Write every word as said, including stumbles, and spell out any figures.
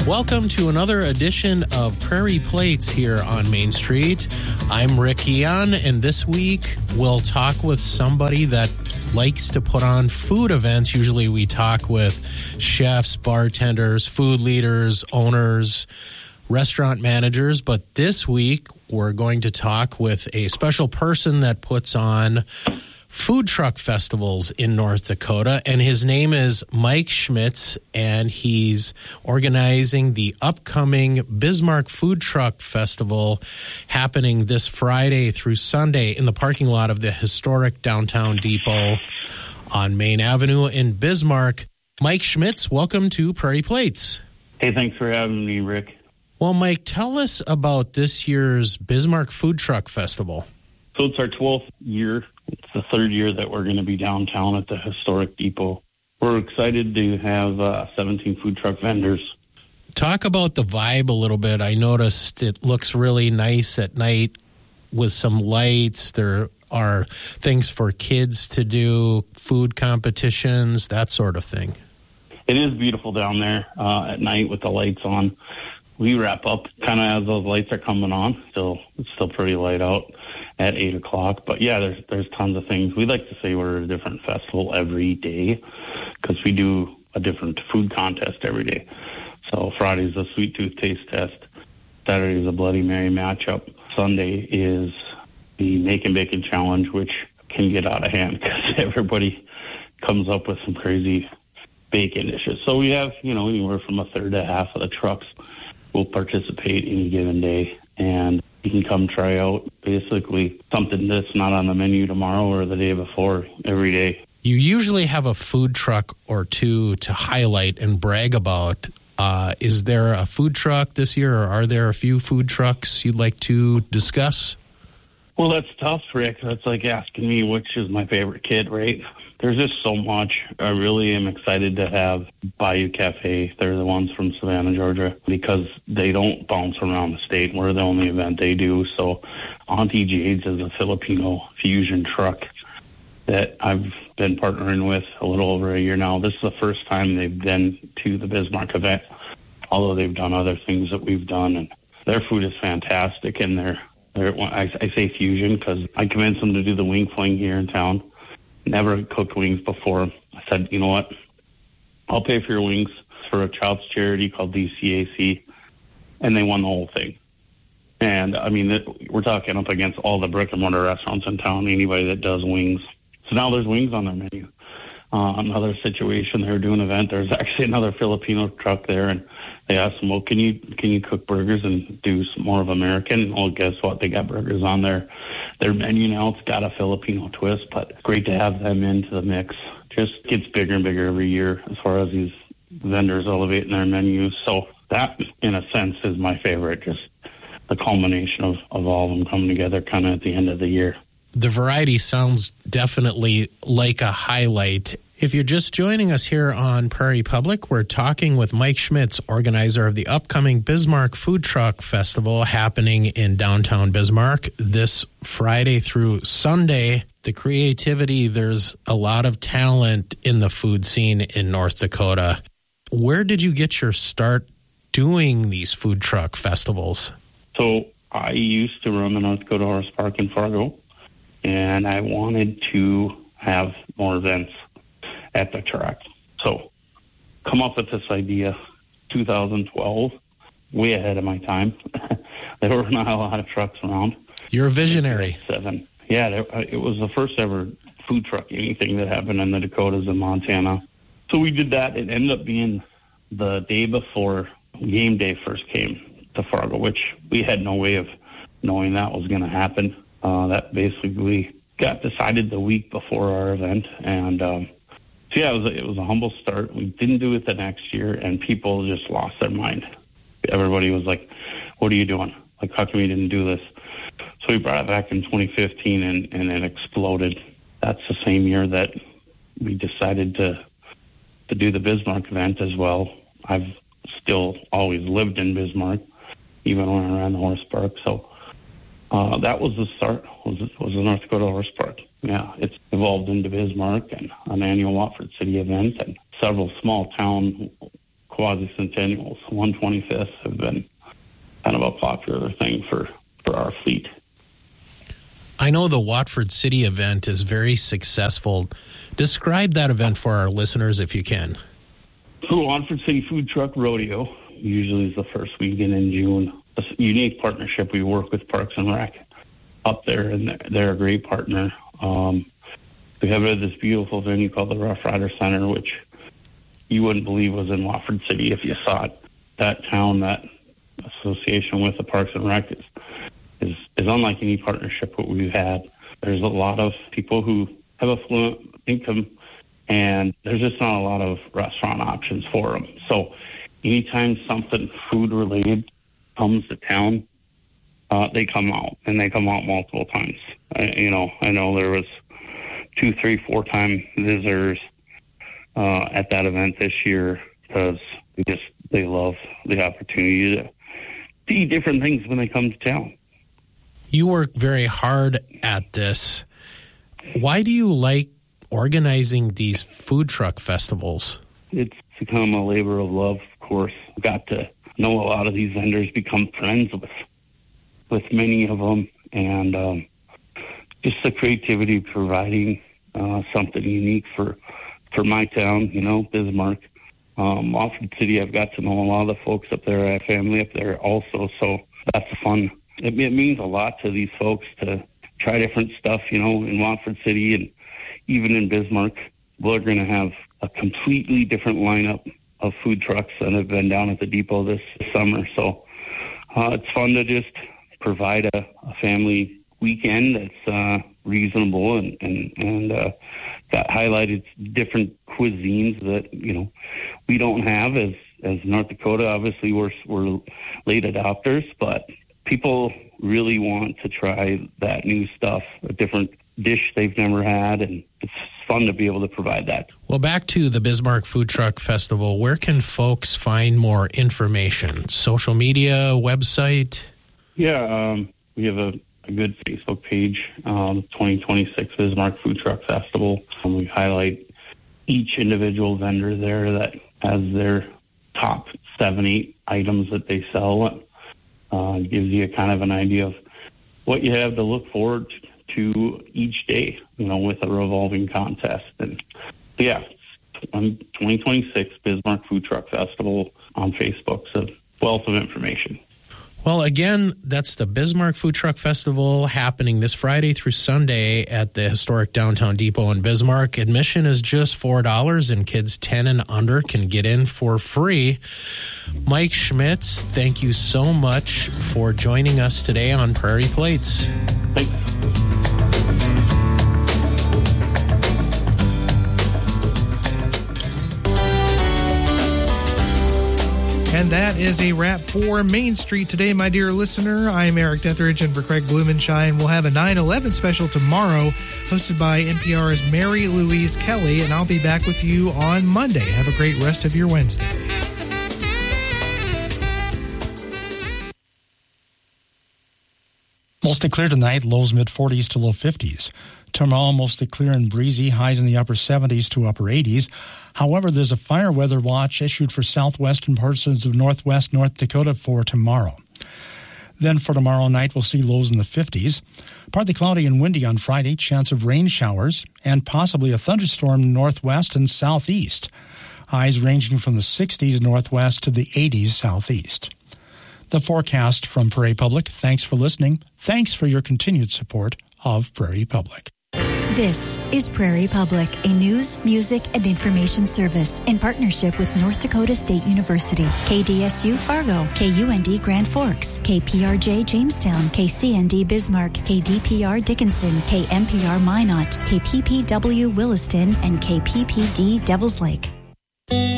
Welcome to another edition of Prairie Plates here on Main Street. I'm Rick Eon, and this week we'll talk with somebody that likes to put on food events. Usually we talk with chefs, bartenders, food leaders, owners, restaurant managers, but this week we're going to talk with a special person that puts on food truck festivals in North Dakota, and his name is Mike Schmitz, and he's organizing the upcoming Bismarck Food Truck Festival happening this Friday through Sunday in the parking lot of the historic downtown depot on Main Avenue in Bismarck. Mike Schmitz, welcome to Prairie Plates. Hey, thanks for having me, Rick. Well, Mike, tell us about this year's Bismarck Food Truck Festival. So it's our twelfth year. It's the third year that we're going to be downtown at the historic depot. We're excited to have uh, seventeen food truck vendors. Talk about the vibe a little bit. I noticed it looks really nice at night with some lights. There are things for kids to do, food competitions, that sort of thing. It is beautiful down there uh, at night with the lights on. We wrap up kind of as those lights are coming on. Still, it's still pretty light out at eight o'clock. But yeah, there's there's tons of things. We like to say we're a different festival every day because we do a different food contest every day. So Friday's a sweet tooth taste test. Saturday's a Bloody Mary matchup. Sunday is the Make and Bacon Challenge, which can get out of hand because everybody comes up with some crazy bacon dishes. So we have, you know, anywhere from a third to half of the trucks will participate any given day, and you can come try out basically something that's not on the menu tomorrow or the day before every day. You usually have a food truck or two to highlight and brag about. Uh, is there a food truck this year, or are there a few food trucks you'd like to discuss? Well, that's tough, Rick. That's like asking me which is my favorite kid, right? There's just so much. I really am excited to have Bayou Cafe. They're the ones from Savannah, Georgia, because they don't bounce around the state. We're the only event they do. So Auntie Jade's is a Filipino fusion truck that I've been partnering with a little over a year now. This is the first time they've been to the Bismarck event, although they've done other things that we've done. And their food is fantastic. And they're, they're I, I say fusion because I convinced them to do the wing fling here in town. Never cooked wings before. I said, you know what? I'll pay for your wings for a child's charity called D C A C. And they won the whole thing. And, I mean, it, we're talking up against all the brick-and-mortar restaurants in town, anybody that does wings. So now there's wings on their menu. Uh, another situation, they were doing an event. There's actually another Filipino truck there, and they asked them, well, can you can you cook burgers and do some more of American? Well, guess what? They got burgers on their, their menu now. It's got a Filipino twist, but great to have them into the mix. Just gets bigger and bigger every year as far as these vendors elevating their menus. So that, in a sense, is my favorite, just the culmination of, of all of them coming together kind of at the end of the year. The variety sounds definitely like a highlight. If you're just joining us here on Prairie Public, we're talking with Mike Schmitz, organizer of the upcoming Bismarck Food Truck Festival happening in downtown Bismarck this Friday through Sunday. The creativity, there's a lot of talent in the food scene in North Dakota. Where did you get your start doing these food truck festivals? So I used to run the North Dakota Horse Park in Fargo, and I wanted to have more events at the track. So come up with this idea, two thousand twelve, way ahead of my time. There were not a lot of trucks around. You're a visionary. Seven. Yeah, there, it was the first ever food truck, anything that happened in the Dakotas and Montana. So we did that. It ended up being the day before game day first came to Fargo, which we had no way of knowing that was going to happen. Uh, that basically got decided the week before our event. And um, so, yeah, it was, a, it was a humble start. We didn't do it the next year, and people just lost their mind. Everybody was like, what are you doing? Like, how come you didn't do this? So we brought it back in twenty fifteen, and, and it exploded. That's the same year that we decided to to do the Bismarck event as well. I've still always lived in Bismarck, even when I ran the horse park. So uh, that was the start, was, was the North Dakota Horse Park. Yeah, it's evolved into Bismarck and an annual Watford City event and several small town quasi-centennials, one twenty-fifth, have been kind of a popular thing for, for our fleet. I know the Watford City event is very successful. Describe that event for our listeners if you can. So Watford City Food Truck Rodeo usually is the first weekend in June. A unique partnership. We work with Parks and Rec up there, and they're a great partner. Um, we have this beautiful venue called the Rough Rider Center, which you wouldn't believe was in Watford City if you saw it. That town, that association with the Parks and Rec is, is, is unlike any partnership that we've had. There's a lot of people who have affluent income, and there's just not a lot of restaurant options for them. So anytime something food-related comes to town, uh, they come out, and they come out multiple times. I, you know, I know there was two, three, four-time visitors uh, at that event this year because they just they love the opportunity to see different things when they come to town. You work very hard at this. Why do you like organizing these food truck festivals? It's become a labor of love, of course. I've got to know a lot of these vendors, become friends with with many of them, and um, just the creativity of providing uh, something unique for, for my town, you know, Bismarck. Um, Watford City, I've got to know a lot of the folks up there. I have family up there also, so that's fun. It, it means a lot to these folks to try different stuff, you know, in Watford City and even in Bismarck. We're going to have a completely different lineup of food trucks than have been down at the depot this summer. So uh, it's fun to just provide a, a family weekend that's uh, reasonable and, and, and uh, got highlighted different cuisines that, you know, we don't have as, as North Dakota. Obviously, we're, we're late adopters, but people really want to try that new stuff, a different dish they've never had, and it's fun to be able to provide that. Well, back to the Bismarck Food Truck Festival, where can folks find more information? Social media, website? Yeah, um, we have a, a good Facebook page, um, twenty twenty-six Bismarck Food Truck Festival. Um, we highlight each individual vendor there that has their top seven, eight items that they sell. Uh, gives you a kind of an idea of what you have to look forward to each day, you know, with a revolving contest. And yeah, on twenty twenty-six Bismarck Food Truck Festival on Facebook. So wealth of information. Well, again, that's the Bismarck Food Truck Festival happening this Friday through Sunday at the historic downtown depot in Bismarck. Admission is just four dollars, and kids ten and under can get in for free. Mike Schmitz, thank you so much for joining us today on Prairie Plates. Thanks. And that is a wrap for Main Street today, my dear listener. I'm Eric Detheridge, and for Craig Blumenshine, we'll have a nine eleven special tomorrow, hosted by N P R's Mary Louise Kelly, and I'll be back with you on Monday. Have a great rest of your Wednesday. Mostly clear tonight, lows mid-forties to low fifties. Tomorrow, mostly clear and breezy, highs in the upper seventies to upper eighties. However, there's a fire weather watch issued for southwestern portions of northwest North Dakota for tomorrow. Then for tomorrow night, we'll see lows in the fifties. Partly cloudy and windy on Friday, chance of rain showers, and possibly a thunderstorm northwest and southeast. Highs ranging from the sixties northwest to the eighties southeast. The forecast from Prairie Public. Thanks for listening. Thanks for your continued support of Prairie Public. This is Prairie Public, a news, music, and information service in partnership with North Dakota State University, K D S U Fargo, K U N D Grand Forks, K P R J Jamestown, K C N D Bismarck, K D P R Dickinson, K M P R Minot, K P P W Williston, and K P P D Devils Lake.